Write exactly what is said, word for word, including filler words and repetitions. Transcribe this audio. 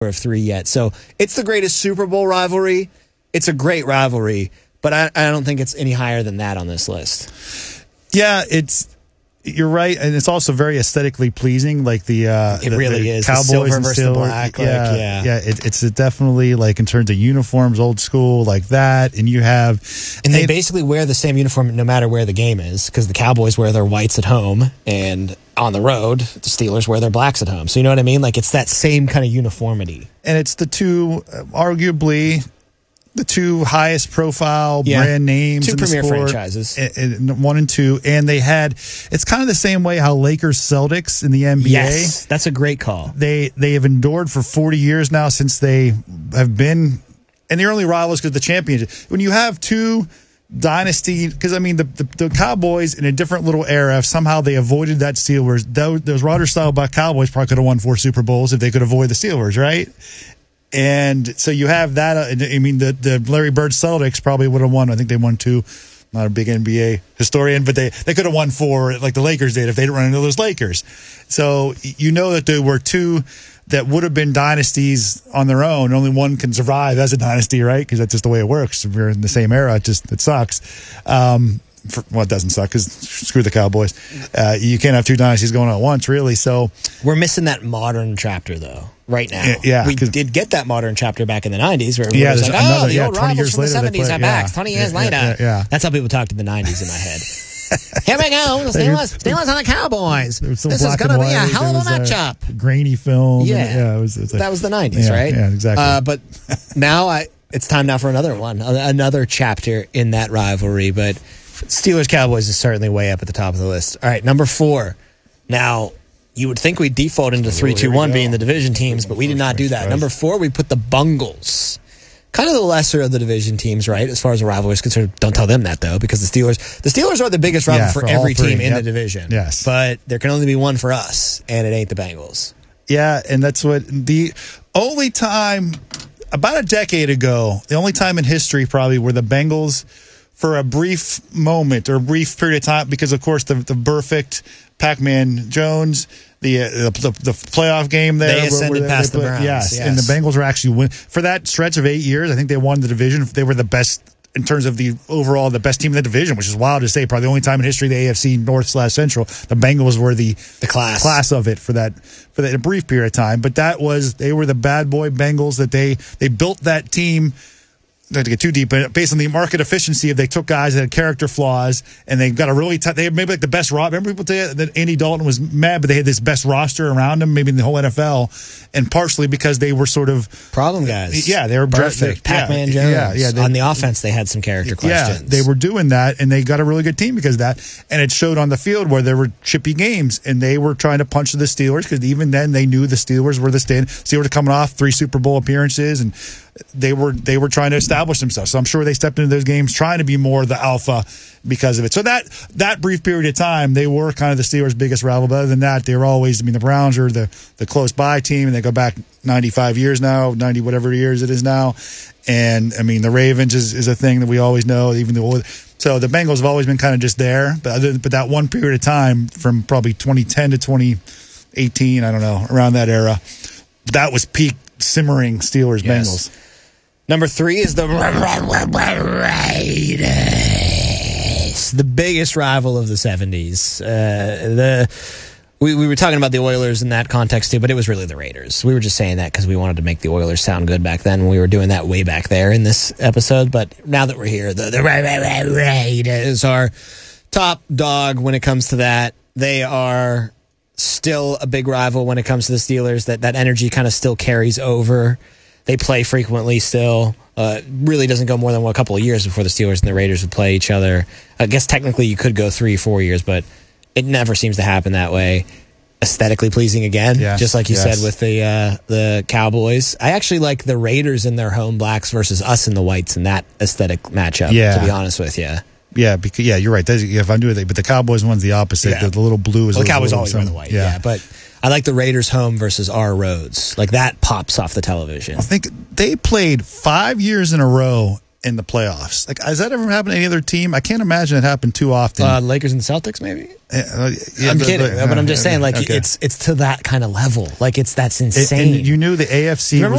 of three yet. So it's the greatest Super Bowl rivalry. It's a great rivalry, but I, I don't think it's any higher than that on this list. Yeah, it's you're right, and it's also very aesthetically pleasing. Like the uh, it the, really the is Cowboys the silver and versus the black. Yeah, like, yeah, yeah. It, it's definitely like in terms of uniforms, old school like that, and you have and they, they basically wear the same uniform no matter where the game is, because the Cowboys wear their whites at home and on the road the Steelers wear their blacks at home. So you know what I mean? Like it's that same kind of uniformity, and it's the two uh, arguably. The two highest profile yeah. brand names two in the premier sport, franchises, and, and one and two, and they had. It's kind of the same way how Lakers Celtics in the N B A. Yes, that's a great call. They they have endured for forty years now since they have been, and they're only rivals because of the championship. When you have two dynasty, because I mean the, the the Cowboys in a different little era, somehow they avoided that Steelers. Those, those Rodgers style Cowboys probably could have won four Super Bowls if they could avoid the Steelers, right? And so you have that. Uh, I mean, the, the Larry Bird Celtics probably would have won. I think they won two. Not a big N B A historian, but they, they could have won four like the Lakers did if they didn't run into those Lakers. So you know that there were two that would have been dynasties on their own. Only one can survive as a dynasty, right? Because that's just the way it works. If you're in the same era, it just it sucks. Um, For, well, it doesn't suck because screw the Cowboys. Uh, you can't have two dynasties going on at once, really. So we're missing that modern chapter, though, right now. Yeah, yeah we did get that modern chapter back in the nineties, where yeah, was like, another, oh, the yeah, old twenty rivals years from the later, seventies play, are yeah, back. Twenty years yeah, later, yeah, yeah. That's how people talked in the nineties in my head. Here we go, the Steelers, Steelers on the Cowboys. This is going to be a hell of a matchup. A grainy film. Yeah, and, yeah, it was, it was like, that was the nineties, yeah, right? Yeah, exactly. Uh, but now I, it's time now for another one, another chapter in that rivalry, but. Steelers Cowboys is certainly way up at the top of the list. All right, number four. Now, you would think we'd default into three two one being the division teams, but we did not do that. Number four, we put the Bungles. Kind of the lesser of the division teams, right? As far as the rivalry is concerned. Don't tell them that, though, because the Steelers the Steelers are the biggest rival yeah, for, for every three. team in yep. the division. Yes. But there can only be one for us, and it ain't the Bengals. Yeah, and that's what the only time, about a decade ago, the only time in history probably where the Bengals, for a brief moment or a brief period of time, because of course the the perfect Pac-Man Jones, the, uh, the the the playoff game there, they ascended where, where past they put, the Browns. Yes, yes, and the Bengals were actually win for that stretch of eight years. I think they won the division. They were the best in terms of the overall the best team in the division, which is wild to say. Probably the only time in history the A F C North slash Central, the Bengals were the the class class of it for that for that brief period of time. But that was they were the bad boy Bengals that they they built that team. Not to get too deep, but based on the market efficiency, if they took guys that had character flaws and they got a really tough, they had maybe like the best roster. Remember people say that Andy Dalton was mad, but they had this best roster around him, maybe in the whole N F L, and partially because they were sort of problem guys. Yeah, they were perfect. Pac-Man yeah, Jones. Yeah, yeah. They, on the offense, they had some character questions. Yeah, they were doing that, and they got a really good team because of that. And it showed on the field where there were chippy games, and they were trying to punch the Steelers because even then they knew the Steelers were the stand. Steelers were coming off three Super Bowl appearances, and they were they were trying to establish themselves. So I'm sure they stepped into those games trying to be more the alpha because of it. So that that brief period of time, they were kind of the Steelers' biggest rival. But other than that, they were always, I mean, the Browns are the, the close by team, and they go back ninety-five years now, ninety whatever years it is now. And, I mean, the Ravens is, is a thing that we always know, even the so the Bengals have always been kind of just there. But, other, but that one period of time from probably twenty ten to twenty eighteen, I don't know, around that era, that was peak simmering Steelers yes. Bengals. Number three is the Raiders, the biggest rival of the seventies. Uh, the we, we were talking about the Oilers in that context too, but it was really the Raiders. We were just saying that because we wanted to make the Oilers sound good back then. We were doing that way back there in this episode, but now that we're here, the, the Raiders are top dog when it comes to that. They are still a big rival when it comes to the Steelers. That that energy kind of still carries over. They play frequently still. Uh, really doesn't go more than well, a couple of years before the Steelers and the Raiders would play each other. I guess technically you could go three, four years, but it never seems to happen that way. Aesthetically pleasing again, yes, just like you yes. said with the uh, the Cowboys. I actually like the Raiders in their home blacks versus us in the whites in that aesthetic matchup, yeah. to be honest with you. Yeah, because yeah, you're right. That's, if I'm doing it, but the Cowboys one's the opposite. Yeah. The, the little blue is well, the little, Cowboys little always wear the white. Yeah. yeah, but I like the Raiders home versus our roads. Like that pops off the television. I think they played five years in a row in the playoffs. Like, has that ever happened to any other team? I can't imagine it happened too often. Uh, Lakers and Celtics, maybe. Uh, yeah, I'm but, kidding, but, but I'm just uh, saying, like okay. it's it's to that kind of level. Like it's that's insane. And, and you knew the A F C Remember